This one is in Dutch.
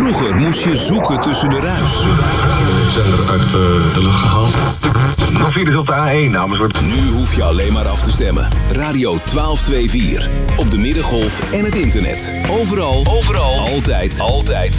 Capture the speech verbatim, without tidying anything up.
Vroeger moest je zoeken tussen de ruis. De zender uit de, de lucht gehaald. Nog files op de A één, dames. Nu hoef je alleen maar af te stemmen. Radio twaalf twee vier. Op de Middengolf en het internet. Overal, overal, altijd, altijd.